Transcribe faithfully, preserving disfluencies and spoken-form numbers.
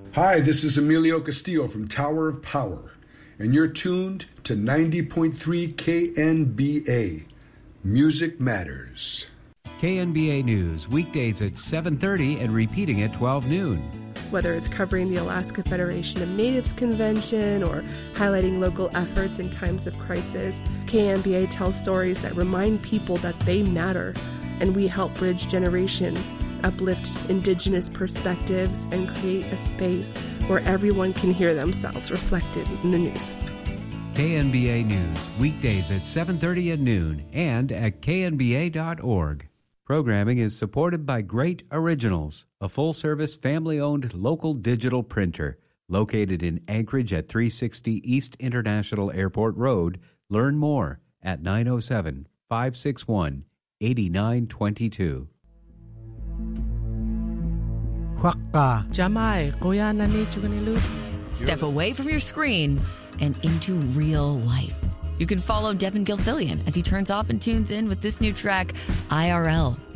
Hi, this is Emilio Castillo from Tower of Power, and you're tuned to ninety point three K N B A. Music Matters. K N B A News, weekdays at seven thirty and repeating at twelve noon. Whether it's covering the Alaska Federation of Natives Convention or highlighting local efforts in times of crisis, K N B A tells stories that remind people that they matter, and we help bridge generations, uplift Indigenous perspectives, and create a space where everyone can hear themselves reflected in the news. K N B A News, weekdays at seven thirty at noon and at k n b a dot org. Programming is supported by Great Originals, a full-service, family-owned local digital printer located in Anchorage at three sixty East International Airport Road. Learn more at nine oh seven, five six one, eight nine two two. Step away from your screen and into real life. You can follow Devin Gilfillian as he turns off and tunes in with this new track, I R L.